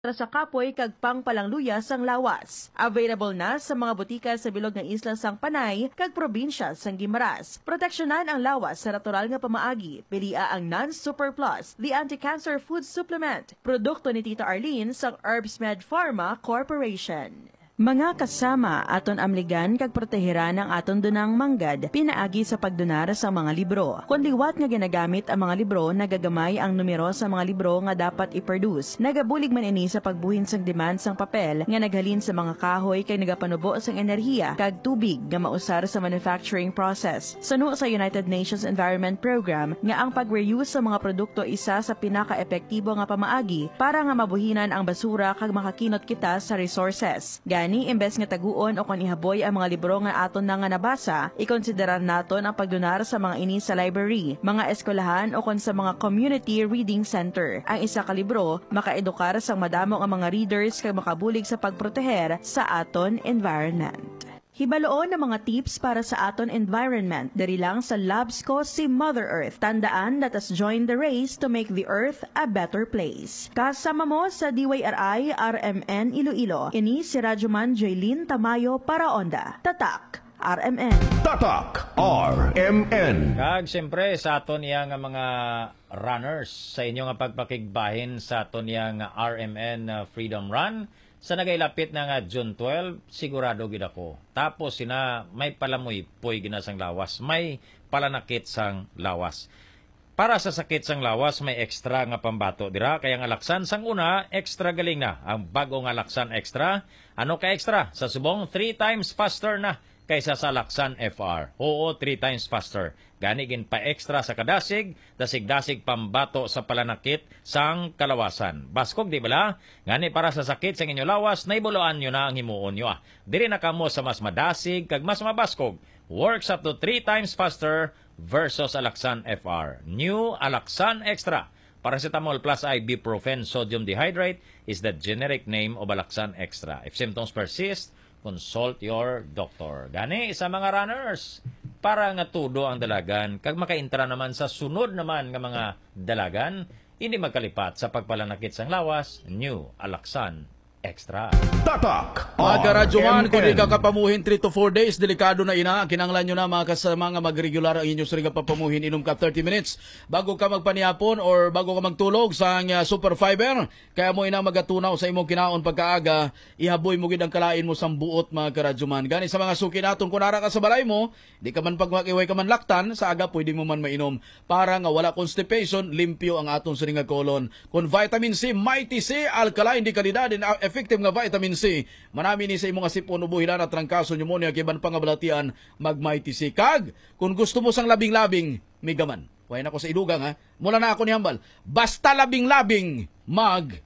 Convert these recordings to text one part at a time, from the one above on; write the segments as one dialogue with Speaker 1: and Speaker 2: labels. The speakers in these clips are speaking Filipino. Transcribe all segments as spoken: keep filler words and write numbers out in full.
Speaker 1: para sa kapoy kag pangpalangluya sang lawas. Available na sa mga butika sa bilog ng isla sang Panay kag probinsya sang Guimaras. Proteksyonan ang lawas sa natural nga pamaagi. Pilia ang Non-Super Plus, the anti-cancer food supplement. Produkto ni Tita Arlene sang Herbsmed Pharma Corporation. Mga kasama, aton amligan kag proteheran ang aton dunang manggad, pinaagi sa pagdonar sa mga libro. Kung liwat nga ginagamit ang mga libro, nagagamay ang numero sa mga libro nga dapat i-produce. Nagabulig man ini sa pagbuhin sang demand sang papel nga naghalin sa mga kahoy kay nagapanubo sang enerhiya kag tubig nga mausar sa manufacturing process. Suno sa United Nations Environment Program nga ang pag-reuse sa mga produkto isa sa pinaka-epektibo nga pamaagi para nga mabuhinan ang basura kag makakinot kita sa resources. Gani Ni imbes nga taguon o kon ihaboy ang mga libro nga aton na nga nabasa, ikonsiderar naton ang pagdonar sa mga ini sa library, mga eskwelahan o kon sa mga community reading center. Ang isa ka libro makaedukar sang madamo ang mga readers kag makabulig sa pagproteher sa aton environment. Hibaloon ng mga tips para sa aton environment dari lang sa Labs ko si Mother Earth. Tandaan, let us join the race to make the Earth a better place. Kasama mo sa D Y R I R M N Iloilo. Ini si Radyoman Jaylin Tamayo para Onda. Tatak R M N.
Speaker 2: Tatak R M N.
Speaker 3: Kag siyempre sa aton iya nga mga runners sa inyo nga pagpakigbahin sa aton iya nga R M N uh, Freedom Run. Sa nagailapit na nga June twelve, sigurado gid ako. Tapos sina may palamoy poy ginasang lawas, may palanakit sang lawas. Para sa sakit sang lawas, may extra nga pambato dira. Kaya nga laksan sang una, extra galing na. Ang bago nga laksan extra, ano ka extra? Sa subong, three times faster na kaysa sa laksan F R. Oo, three times faster. Ganigin pa extra sa kadasig, dasig-dasig pambato sa palanakit sang kalawasan. Baskog, di bala? Ngani para sa sakit sa inyo lawas, naibuloan nyo na ang himuon nyo. Ah. Diri na kamo sa mas madasig, kag mas mabaskog. Works up to three times faster versus Alaksan F R. New Alaksan Extra. Paracetamol plus ibuprofen sodium dehydrate is the generic name of Alaksan Extra. If symptoms persist, consult your doctor. Gani sa mga runners, para nga tudo ang dalagan, kag makaintra naman sa sunod naman nga mga dalagan, hindi magkalipat sa pagpalanakit sang lawas, New Alaksan Extra.
Speaker 2: Tatak
Speaker 4: Mga karadyoman, kung di
Speaker 2: R M N.
Speaker 4: ka kapamuhin three to four days, delikado na ina. Kinanglan nyo na mga kasama nga magregular ang inyong sariga papamuhin. Inom ka thirty minutes bago ka magpanihapon or bago ka magtulog sa uh, super fiber. Kaya mo ina magatunaw sa imong kinaon pagkaaga, ihaboy mo gid ang kalain mo sang buot mga karadyoman. Gani sa mga suki naton, kung nara ka sa balay mo, di ka man pagmakiway ka man laktan, sa aga pwede mo man mainom. Para nga wala constipation, limpyo ang atong siringa colon. Kung vitamin C, Mighty C, alkaline di kalidad, and effective nga vitamin C. Manami ni sa imong asipon ubuhilan at trangkaso pneumonia kiban pangabalatian mag-Mighty C. Kag kung gusto mo sang labing-labing, Megaman. Kuhain ako sa idugang ha. Mula na ako ni Hambal. Basta labing-labing mag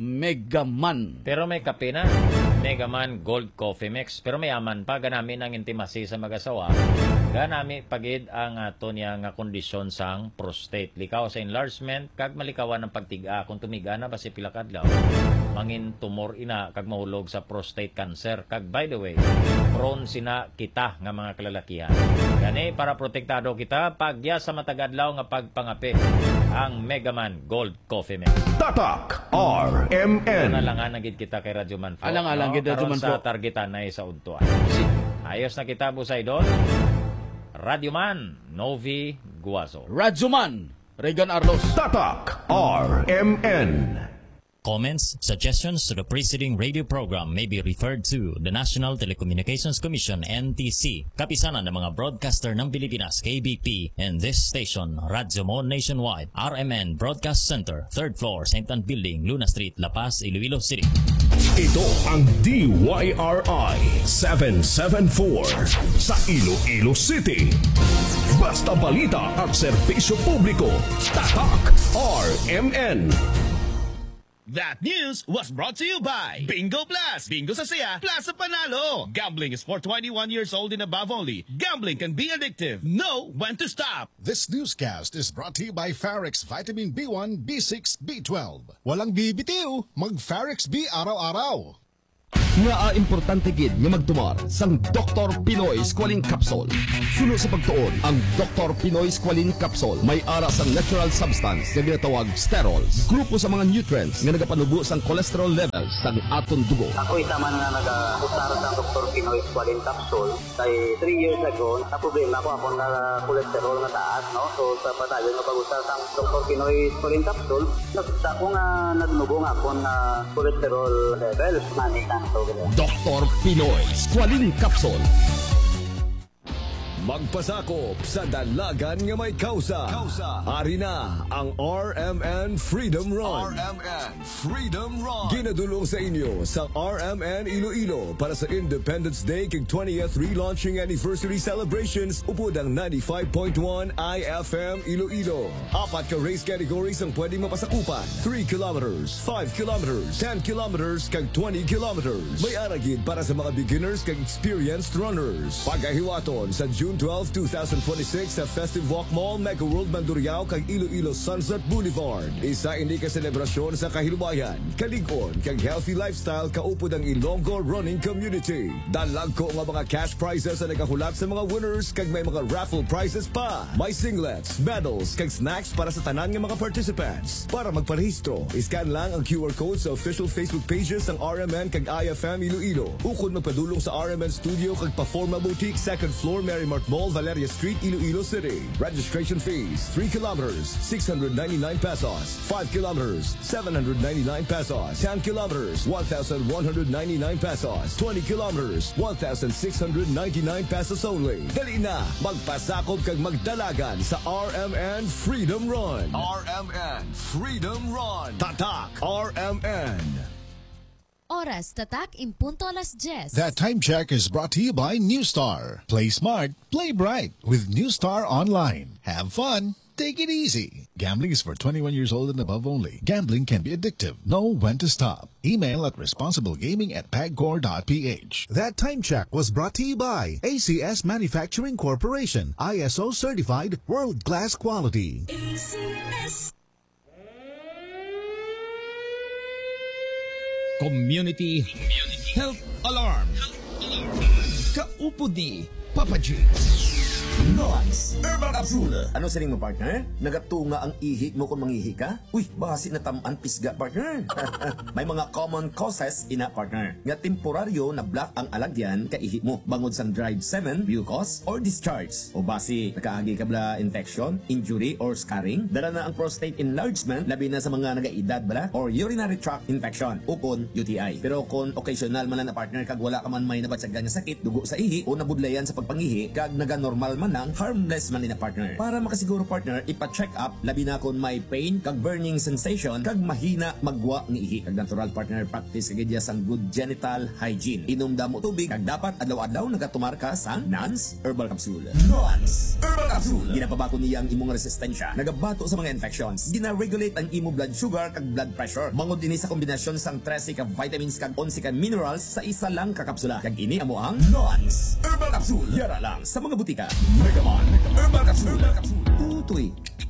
Speaker 4: Megaman.
Speaker 3: Pero may kape na. Megaman Gold Coffee Mix. Pero may aman pa. Ganamin ang intimacy sa mag-asawa. Ganami pagid ang ato niya nga kondisyon sang prostate. Likaw sa enlargement, kag malikawan ng pagtiga. Kung tumiga na, basi pilakadlaw, mangin tumor ina, kag mahulog sa prostate cancer. Kag by the way, prone sina kita nga mga kalalakihan. Gani, para protektado kita, pagya sa matagadlaw nga pagpangapi, ang Megaman Gold Coffee Mix.
Speaker 2: Tatak R M N.
Speaker 3: Nalangan na gid kita kay Radyo Manfo.
Speaker 4: Alang-alang gid Radyo
Speaker 3: Karon
Speaker 4: Manfo.
Speaker 3: sa targetan na sa udto. Ayos na kita busay doon. Radyoman Novi Guazo.
Speaker 4: Radyoman Regan Arlos.
Speaker 2: Tatak R M N.
Speaker 5: Comments, suggestions to the preceding radio program may be referred to the National Telecommunications Commission N T C, kapisanan ng mga broadcaster ng Pilipinas K B P, and this station, Radyo Mon Nationwide, R M N Broadcast Center, third floor, Saint Ann Building, Luna Street, La Paz, Iloilo City.
Speaker 2: Ito ang D Y R I seven seven four sa Iloilo City. Basta balita at serbisyo publiko. Tatak R M N.
Speaker 6: That news was brought to you by Bingo Plus. Bingo sa saya, plus sa panalo. Gambling is for twenty-one years old and above only. Gambling can be addictive. Know when to stop.
Speaker 7: This newscast is brought to you by Farex Vitamin B one, B six, B twelve. Walang bibitiw, mag Farex B araw-araw.
Speaker 2: Nga a importante gid nga magtumar sang Doctor Pinoy Squalene Capsule. Sulo sa pagtuon, ang Doctor Pinoy Squalene Capsule may ara sang natural substance nga ginatawag sterols. Grupo sa mga nutrients nga nagapanubo sang cholesterol levels sang aton dugo.
Speaker 8: Ako isa man nga nag-usara sa Doctor Pinoy Squalene Capsule kay three years ago na problema ko akong na cholesterol nga taas, no? So sa padayon nga pag-usara sa Doctor Pinoy Squalene Capsule, nakita ko nga nagnubo nga akong na cholesterol levels manikan.
Speaker 2: Doctor Pinoy Squalene Capsule.
Speaker 9: Magpasakop sa dalagan nga may kausa. Ari na ang R M N Freedom Run. R M N Freedom Run. Ginadulong sa inyo sa R M N Iloilo para sa Independence Day kag twentieth relaunching anniversary celebrations upod ang ninety-five point one I F M Iloilo. Apat ka race categories ang pwedeng mapasakupan. three kilometers, five kilometers, ten kilometers kag twenty kilometers. May aragid para sa mga beginners kag experienced runners. Pagahiwaton sa June twelfth, twenty twenty-six sa Festive Walk Mall, Mega World Mandurriao kag Iloilo Sunset Boulevard. Isa ini ka selebrasyon sa kahilubayan, kaligon kag healthy lifestyle kaupod ang Ilonggo Running Community. Dalag ko nga mga cash prizes sa nagahulat sa mga winners kag may mga raffle prizes pa. May singlets, medals kag snacks para sa tanan nga mga participants. Para magparehistro, iscan lang ang Q R code sa official Facebook pages ng R M N kag I F M Iloilo. Ukod magpadulong sa R M N Studio kag Paforma Boutique, second floor, Marymart Mall, Valeria Street, Iloilo City. Registration fees, three kilometers, six hundred ninety-nine pesos. five kilometers, seven hundred ninety-nine pesos. ten kilometers, one thousand one hundred ninety-nine pesos. twenty kilometers, one thousand six hundred ninety-nine pesos only. Dali na, magpasakop kag magdalagan sa R M N Freedom Run. R M N Freedom Run. Tatak R M N.
Speaker 10: Oras tatak impunto alas diyes.
Speaker 7: That time check is brought to you by New Star. Play smart, play bright with New Star Online. Have fun, take it easy. Gambling is for twenty-one years old and above only. Gambling can be addictive. Know when to stop. Email at responsiblegaming at pagcor dot p h.
Speaker 11: That time check was brought to you by A C S Manufacturing Corporation. I S O certified world-class quality.
Speaker 12: A C S.
Speaker 6: Community, Community Health Alarm. Kaupo ni Papa G.
Speaker 13: Noise Herbal Capsule. Ano sa mo, partner? Nagatunga ang ihi mo kung mangihi ka? Uy, basi na tamaan pisga, partner. May mga common causes ina, partner. Nga temporaryo na block ang alagyan ka ihi mo. Bangod sang dried semen, mucus, or discharge. O basi, nakaagi ka bala infection, injury, or scarring. Dala na ang prostate enlargement, labi na sa mga nagaedad bala, or urinary tract infection, o kon U T I. Pero kung occasional man na partner, kag wala ka man may nabatsagan nga sakit, dugo sa ihi, o nabudlayan sa pagpangihi, kag naga-normal man nang harmless man na partner. Para makasiguro, partner, ipa-check up labi na kung may pain kag burning sensation kag mahina magwa ng ihi. Kag natural, partner, practice kagid sang good genital hygiene. Inom damo tubig kag dapat adlaw-adlaw nagatumar ka sang Nance Herbal Capsule. Nance Herbal Capsule. Ginapabako niya ang imong resistensya, nagabato sa mga infections, gina-regulate ang imo blood sugar kag blood pressure. Mangod ini sa kombinasyon sang trese ka vitamins kag onse ka minerals sa isa lang ka kapsula. Kag ini amo ang Nance Herbal Capsule. Yara lang sa mga butika. Megaman Herbal Capsule. Tutoy.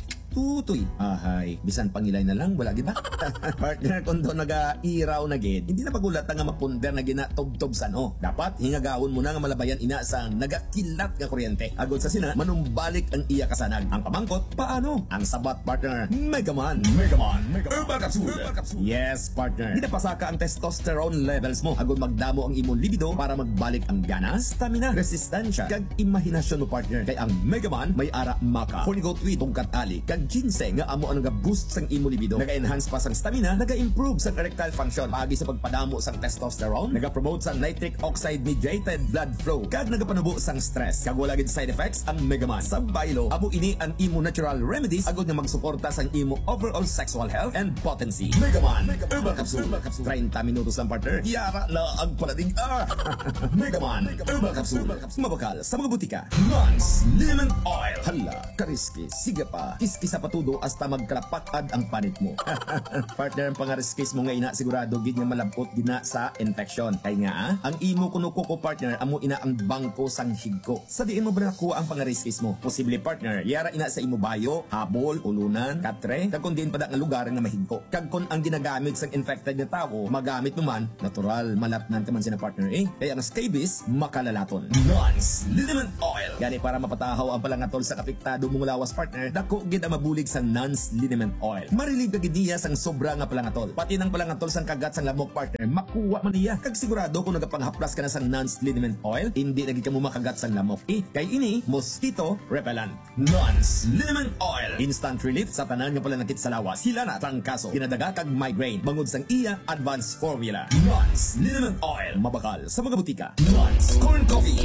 Speaker 13: Tutoy. Ahay, bisan pangilay na lang, wala gid ba? Partner, kung doon naga-iraw na gid, hindi na pagulat nga mapunder na gina tob-tob sano. Dapat hingagawon mo na nga malabayan ina sa nagakilat nga kuryente. Agod sa sina, manumbalik ang iya kasanag. Ang pamangkot, paano? Ang sabat, partner, Megaman. Megaman. Herbal Capsule. Yes, partner. Ginapasaka ang testosterone levels mo. Agod magdamo ang imong libido para magbalik ang gana, stamina, resistensya, kag imahinasyon mo, partner. Kay ang Megaman may ara maka. Hornigoat with tungkat ali, kag ginseng nga amo ang naga-boost sang imo libido. Naga-enhance pa sang stamina, naga-improve sang erectile function, paagi sa pagpadamo sang testosterone, naga-promote sang nitric oxide mediated blood flow, kag nagapanubo sang stress. Kag wala gid side effects ang Megaman. Sa baylo, amo ini ang imo natural remedies agod nga magsuporta sang imo overall sexual health and potency. Megaman Herbal Capsule. thirty minutos lang, partner. Yara la ang paladig. Ah! Megaman Herbal Capsule. Mabakal sa mga butika. Nance Lemon Oil. Hala, kariski, sige pa, kiskisa sa patudo hasta magkalapakad ang panit mo. Partner, ang pangariskis mo nga ina sigurado gid nga malabot gina sa infection. Kay nga ah, ang imo kuno ko partner amo ina ang bangko sang higko. Sa diin mo ba nakuha ang pangariskis mo? Posible partner, yara ina sa imo bayo, habol, ulunan, katre, kag kun din pada nga lugar nga mahigko. Kag kun ang ginagamit sang infected nga tao, magamit mo man, natural malatnan ka man sina partner eh. Kaya ang scabies makalalaton. Nonce Liniment Oil. Gani para mapatahaw ang palangatol sa apektado mong lawas partner, dako gid ang mabulig sang Nonce Liniment Oil. Marilib ka gid niya sang sobra nga palangatol. Pati nang palangatol sang kagat sang lamok partner, makuha man niya. Kag sigurado kung nagapanghaplas ka na sang Nonce Liniment Oil, hindi na gid ka mo makagat sang lamok. Eh, kay ini mosquito repellent. Nonce Liniment Oil. Instant relief sa tanan nga palanakit sa lawas. Hila na trangkaso, kinadaga kag migraine. Bangod sang iya advanced formula. Nonce Liniment Oil. Mabakal sa mga butika. Nonce Corn Coffee.